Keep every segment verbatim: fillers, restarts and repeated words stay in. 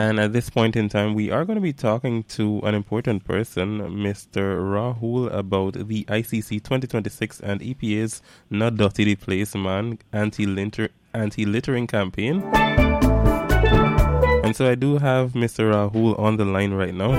And at this point in time, we are going to be talking to an important person, Mister Rahul, about the I C C twenty twenty-six and E P A's Not Dirty the Place Man anti-litter- anti-littering campaign. And so I do have Mister Rahul on the line right now.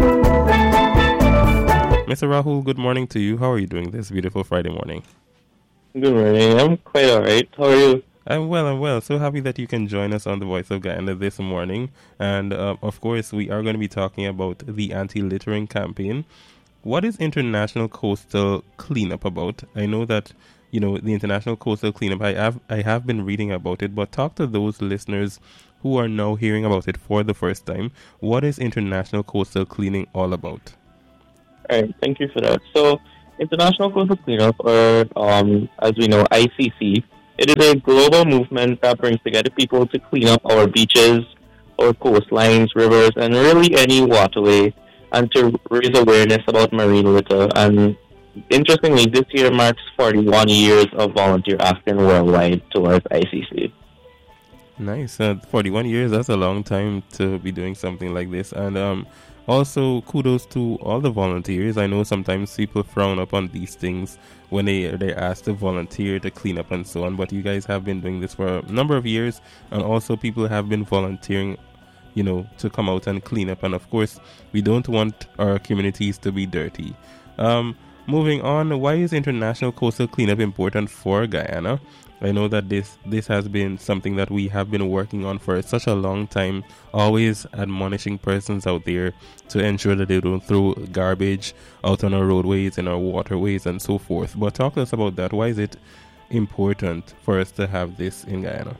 Mister Rahul, good morning to you. How are you doing this beautiful Friday morning? Good morning. I'm quite alright. How are you? I'm well, I'm well. So happy that you can join us on The Voice of Guyana this morning. And, uh, of course, we are going to be talking about the anti-littering campaign. What is International Coastal Cleanup about? I know that, you know, the International Coastal Cleanup, I have, I have been reading about it, but talk to those listeners who are now hearing about it for the first time. What is International Coastal Cleaning all about? All right, thank you for that. So, International Coastal Cleanup, or um, as we know, I C C, it is a global movement that brings together people to clean up our beaches, our coastlines, rivers, and really any waterway, and to raise awareness about marine litter. And interestingly, this year marks forty-one years of volunteer action worldwide towards I C C. Nice. Uh, forty-one years, that's a long time to be doing something like this. And um, also, kudos to all the volunteers. I know sometimes people frown upon these things when they, they're asked to volunteer to clean up and so on. But you guys have been doing this for a number of years. And also, people have been volunteering, you know, to come out and clean up. And of course, we don't want our communities to be dirty. Um, moving on, why is International Coastal Cleanup important for Guyana? I know that this this has been something that we have been working on for such a long time, always admonishing persons out there to ensure that they don't throw garbage out on our roadways and our waterways and so forth. But talk to us about that. Why is it important for us to have this in Guyana?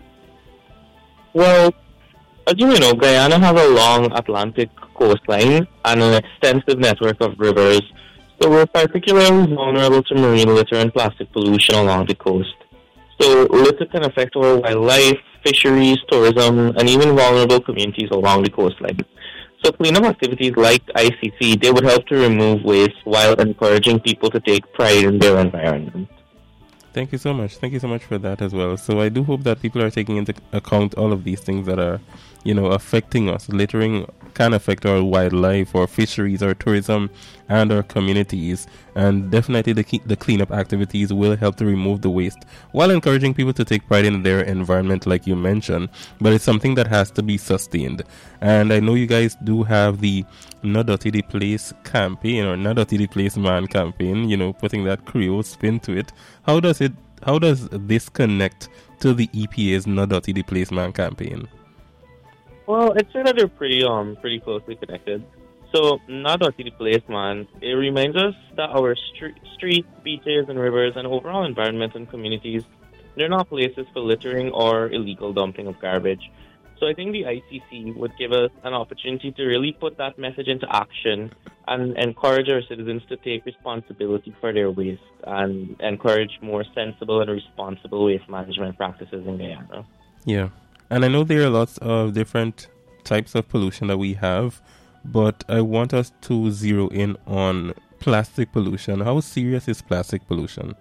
Well, as you may know, Guyana has a long Atlantic coastline and an extensive network of rivers, so we're particularly vulnerable to marine litter and plastic pollution along the coast. So litter can affect our wildlife, fisheries, tourism, and even vulnerable communities along the coastline. So cleanup activities like I C C, they would help to remove waste while encouraging people to take pride in their environment. Thank you so much. Thank you so much for that as well. So I do hope that people are taking into account all of these things that are, you know, affecting us. Littering can affect our wildlife, our fisheries, our tourism, and our communities. And definitely the, the cleanup activities will help to remove the waste while encouraging people to take pride in their environment, like you mentioned. But it's something that has to be sustained. And I know you guys do have the Not Dirty the Place campaign, or Not Dirty the Place Man campaign, you know, putting that Creole spin to it. How does it, how does this connect to the E P A's Not Dirty the Place Man campaign? Well, it's that they're pretty um pretty closely connected. So, Not Dirty the Place Man, it reminds us that our street, street, beaches, and rivers, and overall environment and communities, they're not places for littering or illegal dumping of garbage. So I think the I C C would give us an opportunity to really put that message into action and encourage our citizens to take responsibility for their waste and encourage more sensible and responsible waste management practices in Guyana. Yeah. And I know there are lots of different types of pollution that we have, but I want us to zero in on plastic pollution. How serious is plastic pollution?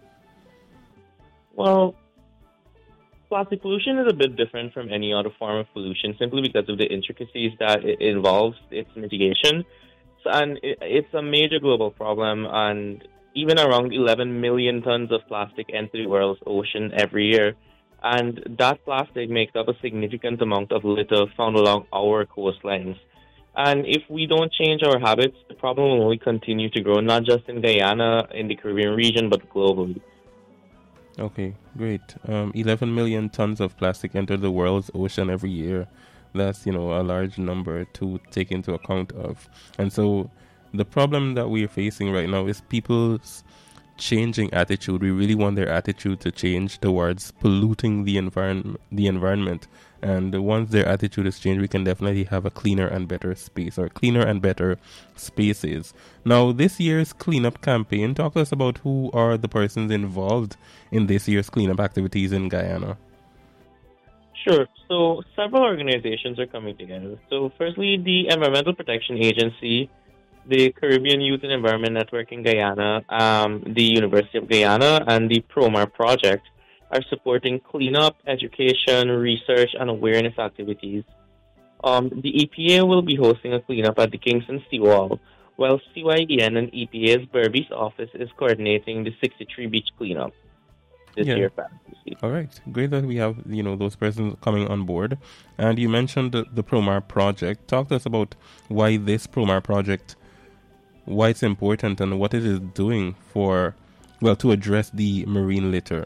Well, plastic pollution is a bit different from any other form of pollution simply because of the intricacies that it involves its mitigation. So, and it, it's a major global problem, and even around eleven million tons of plastic enter the world's ocean every year. And that plastic makes up a significant amount of litter found along our coastlines. And if we don't change our habits, the problem will only continue to grow, not just in Guyana, in the Caribbean region, but globally. Okay, great. Um, eleven million tons of plastic enter the world's ocean every year. That's, you know, a large number to take into account of. And so the problem that we're facing right now is people's changing attitude. We really want their attitude to change towards polluting the environment the environment and once their attitude is changed, we can definitely have a cleaner and better space, or cleaner and better spaces. Now, this year's cleanup campaign, talk to us about who are the persons involved in this year's cleanup activities in Guyana. Sure. So several organizations are coming together. So firstly, the Environmental Protection Agency, the Caribbean Youth and Environment Network in Guyana, um, the University of Guyana, and the PROMAR project are supporting cleanup, education, research, and awareness activities. Um, the E P A will be hosting a cleanup at the Kingston Seawall, while C Y E N and E P A's Berbice office is coordinating the sixty-three beach cleanup this Yeah. year. All right. Great that we have, you know, those persons coming on board. And you mentioned the, the Promar project. Talk to us about why this Promar project, why it's important and what it is doing for, well, to address the marine litter.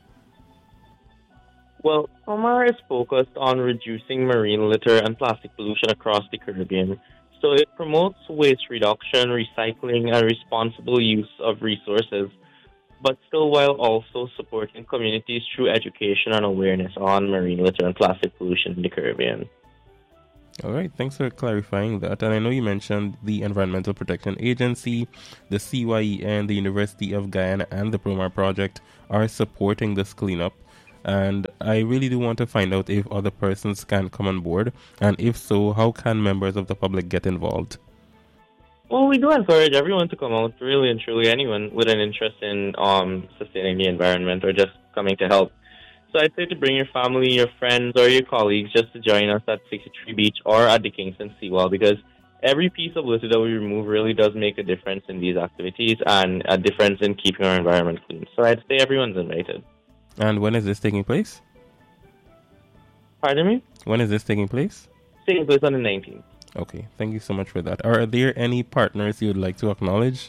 Well, Promar is focused on reducing marine litter and plastic pollution across the Caribbean. So it promotes waste reduction, recycling, and responsible use of resources, but still while also supporting communities through education and awareness on marine litter and plastic pollution in the Caribbean. All right, thanks for clarifying that. And I know you mentioned the Environmental Protection Agency, the C Y E N, the University of Guyana, and the Promar Project are supporting this cleanup. And I really do want to find out if other persons can come on board, and if so, how can members of the public get involved? Well, we do encourage everyone to come out, really and truly, anyone with an interest in um, sustaining the environment or just coming to help. So I'd say to bring your family, your friends, or your colleagues just to join us at sixty-three Beach or at the Kingston Seawall, because every piece of litter that we remove really does make a difference in these activities and a difference in keeping our environment clean. So I'd say everyone's invited. And when is this taking place? Pardon me? When is this taking place? Taking place on the nineteenth. Okay, thank you so much for that. Are there any partners you would like to acknowledge?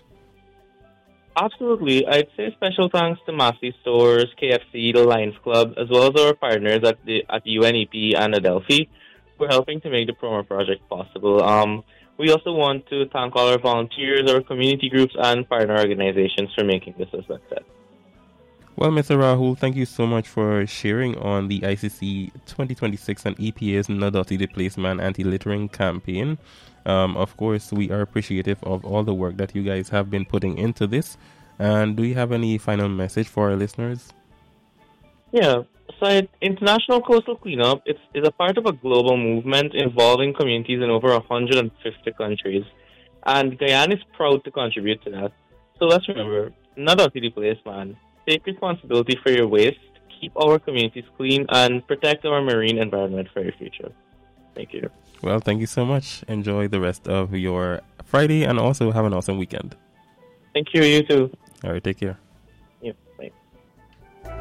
Absolutely. I'd say special thanks to Massey Stores, K F C, the Lions Club, as well as our partners at the at U N E P and Adelphi for helping to make the Promar project possible. Um, we also want to thank all our volunteers, our community groups, and partner organizations for making this a success. Well, Mister Rahul, thank you so much for sharing on the I C C twenty twenty-six and E P A's No Dirty Displacement Anti-Littering campaign. Um, of course, we are appreciative of all the work that you guys have been putting into this. And do you have any final message for our listeners? Yeah, so International Coastal Cleanup is, is a part of a global movement involving communities in over one hundred fifty countries. And Guyana is proud to contribute to that. So let's remember, not dirty the place, man. Take responsibility for your waste, keep our communities clean, and protect our marine environment for your future. Thank you. Well, thank you so much. Enjoy the rest of your Friday and also have an awesome weekend. Thank you, you too. All right, take care.